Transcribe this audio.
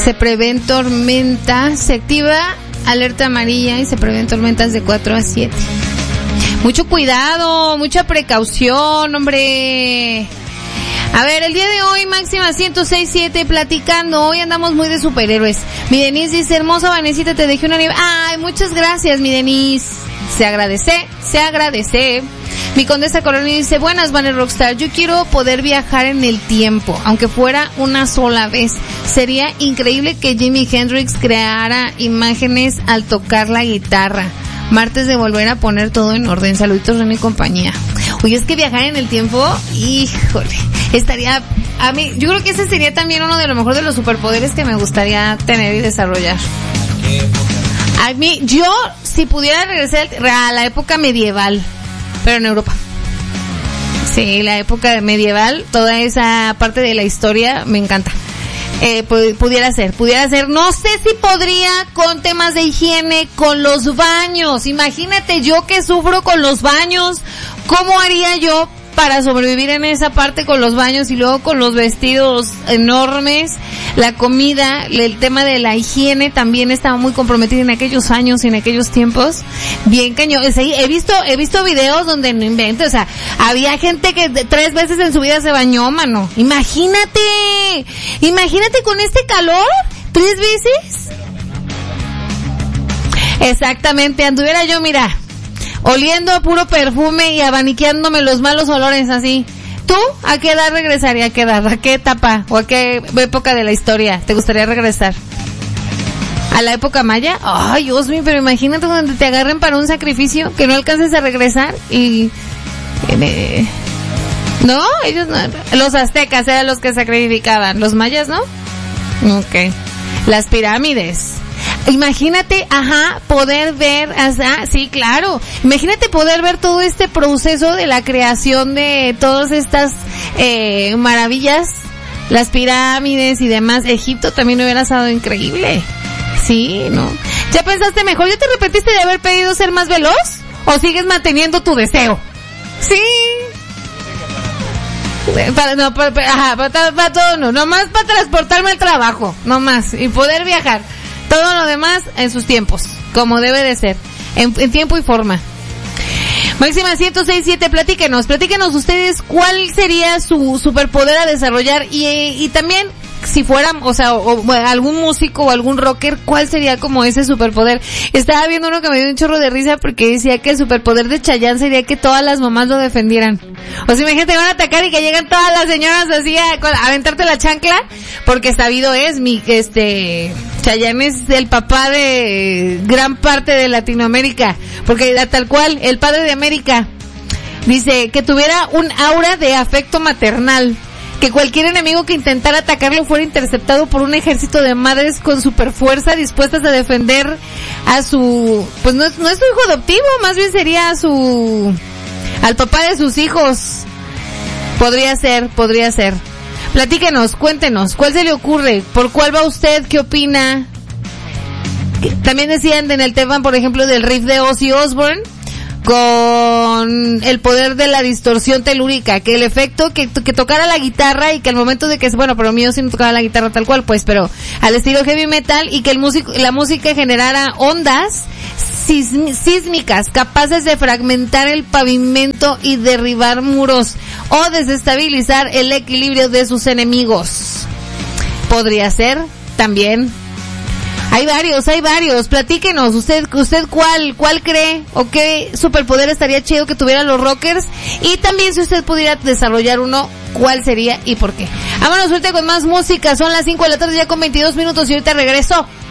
Se prevén tormentas, se activa alerta amarilla y se prevén tormentas de 4 a 7. Mucho cuidado, mucha precaución, hombre. A ver, el día de hoy, máxima 106.7, platicando. Hoy andamos muy de superhéroes. Mi Denise dice, hermosa Vanesita, te dejé una nieve. Ay, muchas gracias, mi Denise. Se agradece. Mi Condesa Colonia dice, buenas, Vanes Rockstar. Yo quiero poder viajar en el tiempo, aunque fuera una sola vez. Sería increíble que Jimi Hendrix creara imágenes al tocar la guitarra. Martes de volver a poner todo en orden. Saluditos, René y compañía. Oye, es que viajar en el tiempo, híjole, estaría, a mí, yo creo que ese sería también uno de lo mejor de los superpoderes que me gustaría tener y desarrollar. A mí, yo, si pudiera regresar a la época medieval, pero en Europa. Sí, la época medieval, toda esa parte de la historia me encanta. Pudiera ser, no sé si podría con temas de higiene, con los baños. Imagínate yo que sufro con los baños, ¿cómo haría yo para sobrevivir en esa parte con los baños y luego con los vestidos enormes? La comida, el tema de la higiene también estaba muy comprometido en aquellos años, en aquellos tiempos. Bien cañón. He visto videos donde no invento, o sea, había gente que 3 veces en su vida se bañó, mano. Imagínate con este calor, 3 veces. Exactamente, anduviera yo, mira, oliendo a puro perfume y abaniqueándome los malos olores así. ¿Tú a qué edad regresaría? ¿A qué edad? ¿A qué etapa? ¿O a qué época de la historia te gustaría regresar? ¿A la época maya? Ay, Dios mío, pero imagínate donde te agarren para un sacrificio, que no alcances a regresar y... No, ellos no. Los aztecas eran los que sacrificaban. Los mayas, ¿no? Ok. Las pirámides. Imagínate, poder ver, sí, claro. Imagínate poder ver todo este proceso de la creación de todas estas maravillas, las pirámides y demás. Egipto también hubiera estado increíble. Sí, ¿no? ¿Ya pensaste mejor? ¿Ya te arrepentiste de haber pedido ser más veloz? ¿O sigues manteniendo tu deseo? Sí. Para todo no, nomás para transportarme al trabajo, nomás, y poder viajar. Todo lo demás en sus tiempos, como debe de ser, en tiempo y forma. Máxima 106.7, platíquenos ustedes cuál sería su superpoder a desarrollar y también si fuera, o algún músico o algún rocker, ¿cuál sería como ese superpoder? Estaba viendo uno que me dio un chorro de risa porque decía que el superpoder de Chayanne sería que todas las mamás lo defendieran. O sea, imagínate, van a atacar y que llegan todas las señoras así a aventarte la chancla, porque sabido es, Chayanne es el papá de gran parte de Latinoamérica, porque tal cual, el padre de América. Dice que tuviera un aura de afecto maternal, que cualquier enemigo que intentara atacarlo fuera interceptado por un ejército de madres con super fuerza dispuestas a defender a su, pues no es su hijo adoptivo, más bien sería al papá de sus hijos. Podría ser. Platíquenos, cuéntenos, ¿cuál se le ocurre? ¿Por cuál va usted? ¿Qué opina? También decían en el tema, por ejemplo, del riff de Ozzy Osbourne, con el poder de la distorsión telúrica, que el efecto que tocara la guitarra y que al momento de que, bueno, pero mío sí no tocaba la guitarra tal cual, pues, pero al estilo heavy metal, y que la música generara ondas sísmicas capaces de fragmentar el pavimento y derribar muros o desestabilizar el equilibrio de sus enemigos. Podría ser también. Hay varios. Platíquenos, usted cuál cree o qué superpoder estaría chido que tuvieran los rockers, y también si usted pudiera desarrollar uno, ¿cuál sería y por qué? Vámonos suerte con más música. Son las 5 de la tarde ya con 22 minutos y ahorita regreso